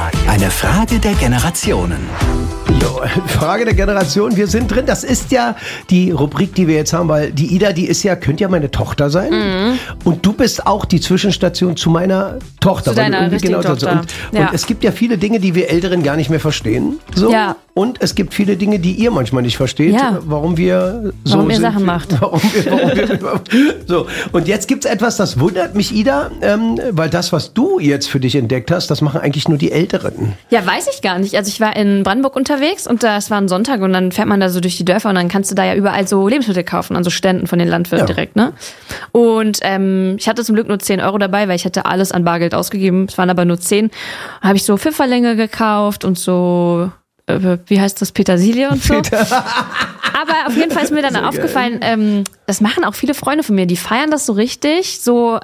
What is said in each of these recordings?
Eine Frage der Generationen. So, Frage der Generation, wir sind drin. Das ist ja die Rubrik, die wir jetzt haben, weil die Ida, die ist ja, könnte ja meine Tochter sein. Mhm. Und du bist auch die Zwischenstation zu meiner Tochter. Zu deiner richtigen Tochter. Und es gibt ja viele Dinge, die wir Älteren gar nicht mehr verstehen. So. Ja. Und es gibt viele Dinge, die ihr manchmal nicht versteht, warum wir so warum ihr sind. Sachen macht. Warum wir so. Und jetzt gibt's etwas, das wundert mich, Ida, weil das, was du jetzt für dich entdeckt hast, das machen eigentlich nur die Älteren. Ja, weiß ich gar nicht. Also ich war in Brandenburg unterwegs und das war ein Sonntag und dann fährt man da so durch die Dörfer und dann kannst du da ja überall so Lebensmittel kaufen, an so Ständen von den Landwirten direkt, ne? Und ich hatte zum Glück nur 10 Euro dabei, weil ich hatte alles an Bargeld ausgegeben. Es waren aber nur 10. Da habe ich so Pfifferlinge gekauft und so, wie heißt das, Petersilie und so. Aber auf jeden Fall ist mir dann aufgefallen, das machen auch viele Freunde von mir, die feiern das so richtig, so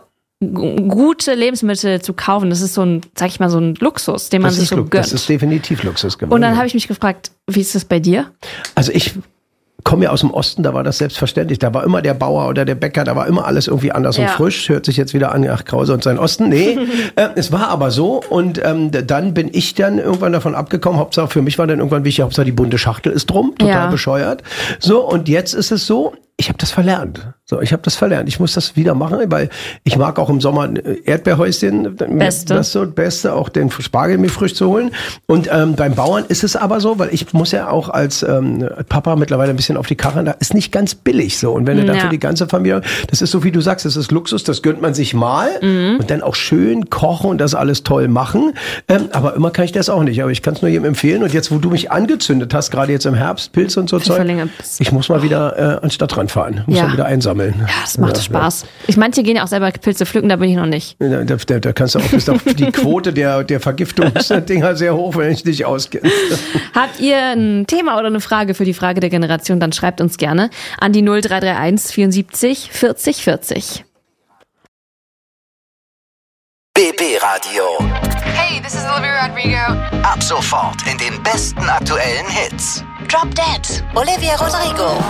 gute Lebensmittel zu kaufen. Das ist so ein, sag ich mal, so ein Luxus, den man sich so gönnt. Das ist definitiv Luxus geworden. Und dann habe ich mich gefragt, wie ist das bei dir? Also ich komme ja aus dem Osten, da war das selbstverständlich. Da war immer der Bauer oder der Bäcker, da war immer alles irgendwie anders und frisch. Hört sich jetzt wieder an, ach, Krause und sein Osten. Nee, es war aber so. Und dann bin ich dann irgendwann davon abgekommen. Hauptsache für mich war dann irgendwann wichtig, Hauptsache die bunte Schachtel ist drum. Total bescheuert. So, und jetzt ist es so, ich habe das verlernt. Ich muss das wieder machen, weil ich mag auch im Sommer Erdbeerhäuschen. Das so Beste, auch den Spargel mir frisch zu holen. Und beim Bauern ist es aber so, weil ich muss ja auch als Papa mittlerweile ein bisschen auf die Karre, da ist nicht ganz billig so. Und wenn du dafür die ganze Familie, das ist so wie du sagst, das ist Luxus, das gönnt man sich mal und dann auch schön kochen und das alles toll machen. Aber immer kann ich das auch nicht. Aber ich kann es nur jedem empfehlen. Und jetzt, wo du mich angezündet hast, gerade jetzt im Herbst, Pilze und so Zeug, ich muss mal wieder an den Stadtrand fahren, muss mal wieder einsammeln. Ja, das macht Spaß. Manche gehen ja auch selber Pilze pflücken, da bin ich noch nicht. Ja, da kannst du auch, ist auch die Quote der Vergiftungsdinger sehr hoch, wenn ich dich auskenne. Habt ihr ein Thema oder eine Frage für die Frage der Generation, dann schreibt uns gerne an die 0331 74 40 40. BB Radio. Hey, this is Olivia Rodrigo. Ab sofort in den besten aktuellen Hits. Drop Dead, Olivia Rodrigo.